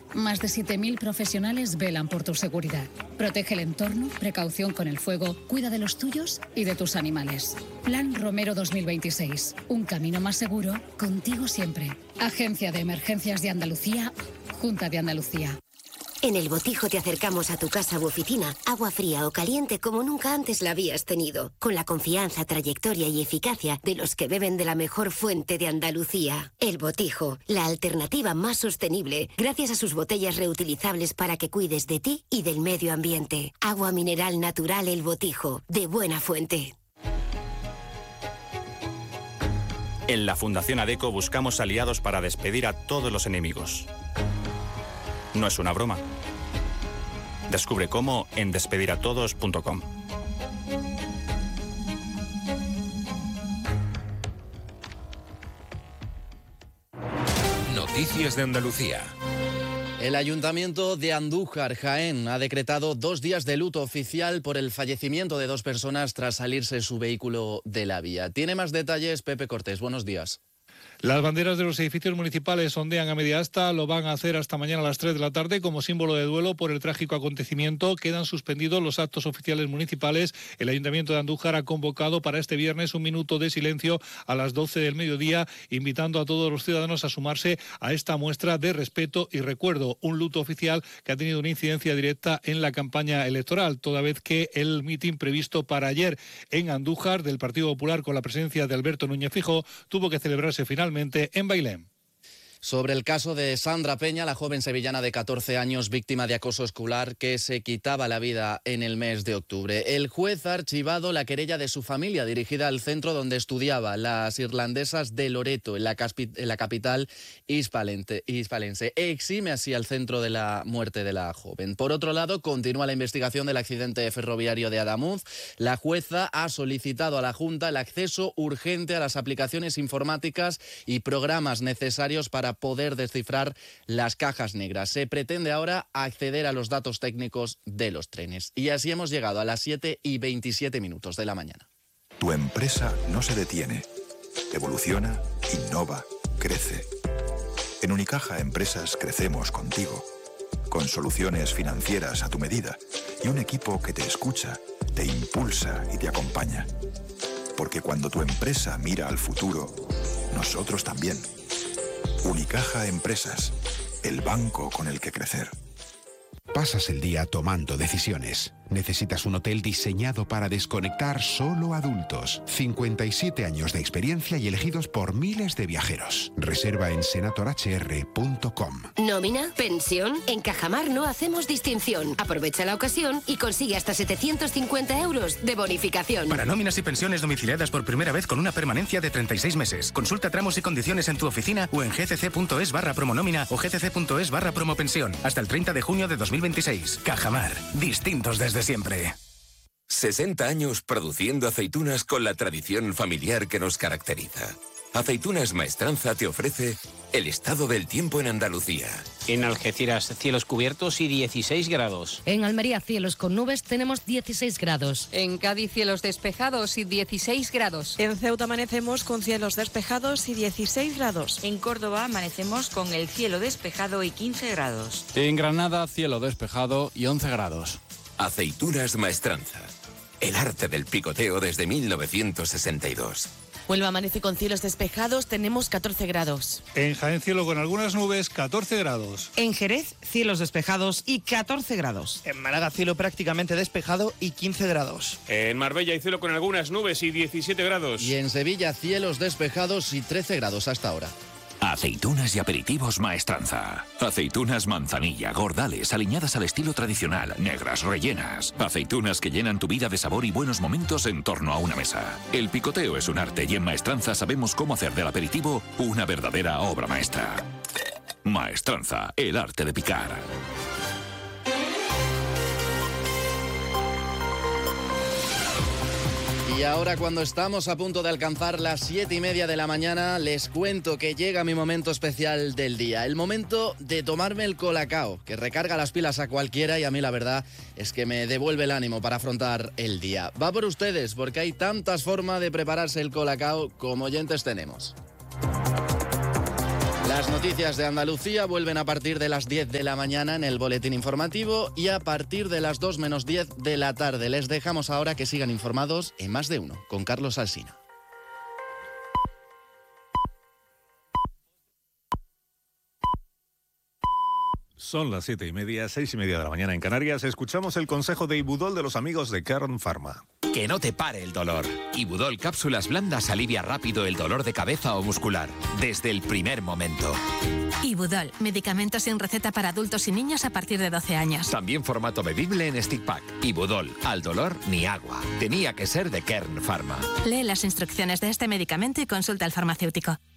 Más de 7.000 profesionales velan por tu seguridad. Protege el entorno, precaución con el fuego, cuida de los tuyos y de tus animales. Plan Romero 2026. Un camino más seguro, contigo siempre. Agencia de Emergencias de Andalucía, Junta de Andalucía. En El Botijo te acercamos a tu casa u oficina, agua fría o caliente como nunca antes la habías tenido, con la confianza, trayectoria y eficacia de los que beben de la mejor fuente de Andalucía. El Botijo, la alternativa más sostenible, gracias a sus botellas reutilizables para que cuides de ti y del medio ambiente. Agua mineral natural El Botijo, de buena fuente. En la Fundación ADECO buscamos aliados para despedir a todos los enemigos. No es una broma. Descubre cómo en despediratodos.com. Noticias de Andalucía. El Ayuntamiento de Andújar, Jaén, ha decretado 2 días de luto oficial por el fallecimiento de 2 personas tras salirse su vehículo de la vía. Tiene más detalles Pepe Cortés. Buenos días. Las banderas de los edificios municipales ondean a media asta, lo van a hacer hasta mañana a las 3 de la tarde como símbolo de duelo por el trágico acontecimiento. Quedan suspendidos los actos oficiales municipales. El Ayuntamiento de Andújar ha convocado para este viernes un minuto de silencio a las 12 del mediodía, invitando a todos los ciudadanos a sumarse a esta muestra de respeto y recuerdo. Un luto oficial que ha tenido una incidencia directa en la campaña electoral, toda vez que el mitin previsto para ayer en Andújar del Partido Popular con la presencia de Alberto Núñez Feijóo tuvo que celebrarse finalmente en Bailén. Sobre el caso de Sandra Peña, la joven sevillana de 14 años víctima de acoso escolar que se quitaba la vida en el mes de octubre. El juez ha archivado la querella de su familia dirigida al centro donde estudiaba, las irlandesas de Loreto, en la capital hispalense. Exime así al centro de la muerte de la joven. Por otro lado, continúa la investigación del accidente ferroviario de Adamuz. La jueza ha solicitado a la Junta el acceso urgente a las aplicaciones informáticas y programas necesarios para poder descifrar las cajas negras. Se pretende ahora acceder a los datos técnicos de los trenes. Y así hemos llegado a las 7:27 de la mañana. Tu empresa no se detiene. Evoluciona, innova, crece. En Unicaja Empresas crecemos contigo. Con soluciones financieras a tu medida y un equipo que te escucha, te impulsa y te acompaña. Porque cuando tu empresa mira al futuro, nosotros también. Unicaja Empresas, el banco con el que crecer. Pasas el día tomando decisiones. Necesitas un hotel diseñado para desconectar solo adultos. 57 años de experiencia y elegidos por miles de viajeros. Reserva en senatorhr.com. ¿Nómina? ¿Pensión? En Cajamar no hacemos distinción. Aprovecha la ocasión y consigue hasta 750 euros de bonificación. Para nóminas y pensiones domiciliadas por primera vez con una permanencia de 36 meses. Consulta tramos y condiciones en tu oficina o en gcc.es/promonómina o gcc.es/promopensión. Hasta el 30 de junio de 2026. Cajamar. Distintos desde siempre. 60 años produciendo aceitunas con la tradición familiar que nos caracteriza. Aceitunas Maestranza te ofrece el estado del tiempo en Andalucía. En Algeciras, cielos cubiertos y 16 grados. En Almería, cielos con nubes, tenemos 16 grados. En Cádiz, cielos despejados y 16 grados. En Ceuta amanecemos con cielos despejados y 16 grados. En Córdoba amanecemos con el cielo despejado y 15 grados. En Granada, cielo despejado y 11 grados. Aceitunas Maestranza. El arte del picoteo desde 1962. Huelva amanece con cielos despejados, tenemos 14 grados. En Jaén, cielo con algunas nubes, 14 grados. En Jerez, cielos despejados y 14 grados. En Málaga, cielo prácticamente despejado y 15 grados. En Marbella hay cielo con algunas nubes y 17 grados. Y en Sevilla, cielos despejados y 13 grados hasta ahora. Aceitunas y aperitivos Maestranza. Aceitunas manzanilla, gordales, aliñadas al estilo tradicional, negras, rellenas. Aceitunas que llenan tu vida de sabor y buenos momentos en torno a una mesa. El picoteo es un arte y en Maestranza sabemos cómo hacer del aperitivo una verdadera obra maestra. Maestranza, el arte de picar. Y ahora, cuando estamos a punto de alcanzar las 7:30 de la mañana, les cuento que llega mi momento especial del día. El momento de tomarme el Colacao, que recarga las pilas a cualquiera y a mí la verdad es que me devuelve el ánimo para afrontar el día. Va por ustedes, porque hay tantas formas de prepararse el Colacao como oyentes tenemos. Las noticias de Andalucía vuelven a partir de las 10 de la mañana en el boletín informativo y a partir de las 2 menos 10 de la tarde. Les dejamos ahora que sigan informados en Más de Uno con Carlos Alsina. Son las 7:30, 6:30 de la mañana en Canarias. Escuchamos el consejo de Ibudol de los amigos de Kern Pharma. Que no te pare el dolor. Ibudol cápsulas blandas alivia rápido el dolor de cabeza o muscular, desde el primer momento. Ibudol, medicamento sin receta para adultos y niños a partir de 12 años. También formato bebible en stick pack. Ibudol, al dolor ni agua. Tenía que ser de Kern Pharma. Lee las instrucciones de este medicamento y consulta al farmacéutico.